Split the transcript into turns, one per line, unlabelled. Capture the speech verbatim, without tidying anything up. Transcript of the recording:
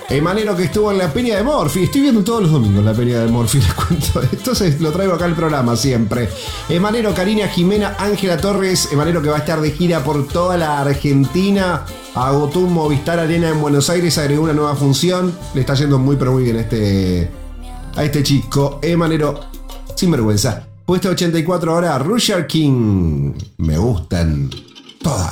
Emanero que estuvo en la Peña de Morphy. Estoy viendo todos los domingos la Peña de Morphy, les cuento. Entonces lo traigo acá al programa siempre. Emanero, Karina Jimena, Ángela Torres. Emanero que va a estar de gira por toda la Argentina. Agotó un Movistar Arena en Buenos Aires, agregó una nueva función. Le está yendo muy pero muy bien a este, a este chico. Emanero, sin vergüenza. Puesto ochenta y cuatro ahora, Rusher King. Me gustan todas.